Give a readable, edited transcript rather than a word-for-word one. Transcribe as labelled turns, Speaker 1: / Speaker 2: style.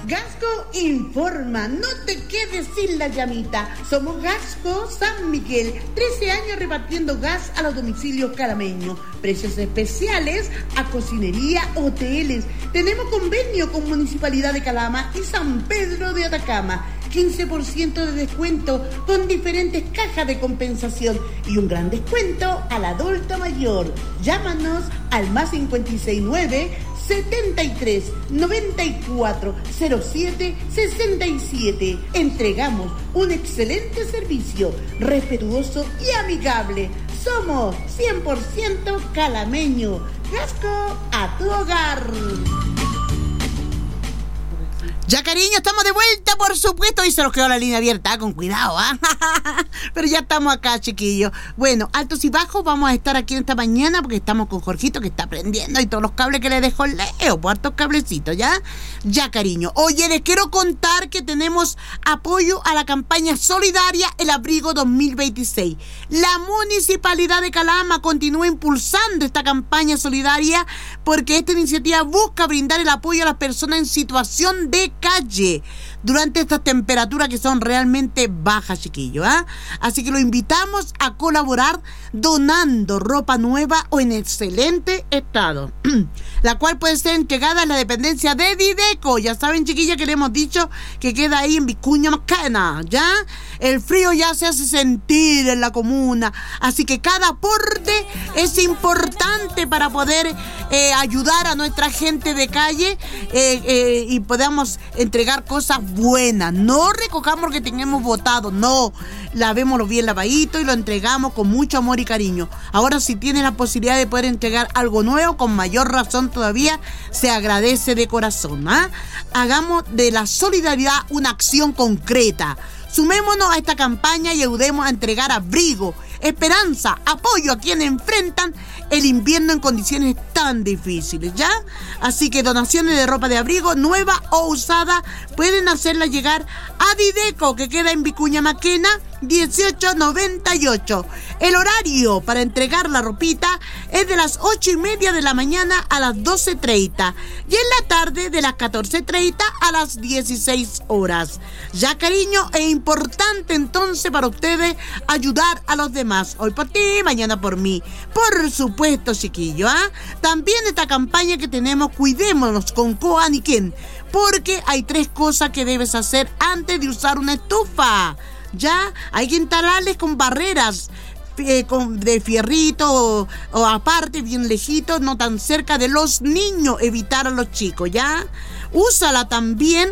Speaker 1: Gasco informa, no te quedes sin la llamita. Somos Gasco San Miguel, 13 años repartiendo gas a los domicilios calameños. Precios especiales a cocinería, hoteles. Tenemos convenio con Municipalidad de Calama y San Pedro de Atacama. 15% de descuento con diferentes cajas de compensación y un gran descuento al adulto mayor. Llámanos al más 569 73 94 07 67. Entregamos un excelente servicio, respetuoso y amigable. Somos 100% calameño. Gasco a tu hogar. Ya, cariño, estamos de vuelta, por supuesto, y se nos quedó la línea abierta, con cuidado, pero ya estamos acá, chiquillos. Bueno, altos y bajos, vamos a estar aquí esta mañana porque estamos con Jorgito, que está aprendiendo, y todos los cables que le dejó el Leo, por hartos cablecitos, ¿ya? Ya, cariño. Oye, les quiero contar que tenemos apoyo a la campaña solidaria El Abrigo 2026. La Municipalidad de Calama continúa impulsando esta campaña solidaria porque esta iniciativa busca brindar el apoyo a las personas en situación de calle durante estas temperaturas que son realmente bajas, chiquillos, Así que lo invitamos a colaborar donando ropa nueva o en excelente estado, la cual puede ser entregada en la dependencia de Dideco. Ya saben, chiquillas, que le hemos dicho que queda ahí en Vicuña Maquena, ¿ya? El frío ya se hace sentir en la comuna, así que cada aporte es importante para poder ayudar a nuestra gente de calle y podamos entregar cosas buenas. No recojamos que tengamos votado, no, lavémoslo bien lavadito y lo entregamos con mucho amor y cariño. Ahora, si tienes la posibilidad de poder entregar algo nuevo, con mayor razón todavía, se agradece de corazón, Hagamos de la solidaridad una acción concreta. Sumémonos a esta campaña y ayudemos a entregar abrigo, esperanza, apoyo a quienes enfrentan el invierno en condiciones tan difíciles, ¿ya? Así que donaciones de ropa de abrigo nueva o usada pueden hacerla llegar a Dideco, que queda en Vicuña Maquena 1898. El horario para entregar la ropita es de las 8:30 de la mañana a las 12:30 y en la tarde de las 14:30 a las 16 horas. Ya, cariño, es importante entonces para ustedes ayudar a los demás. Hoy por ti, mañana por mí. Por supuesto, chiquillo, También esta campaña que tenemos, cuidémonos con Coaniquén, porque hay 3 cosas que debes hacer antes de usar una estufa. Ya, hay que instalarles con barreras de fierrito o aparte, bien lejito, no tan cerca de los niños, evitar a los chicos, ¿ya? Úsala también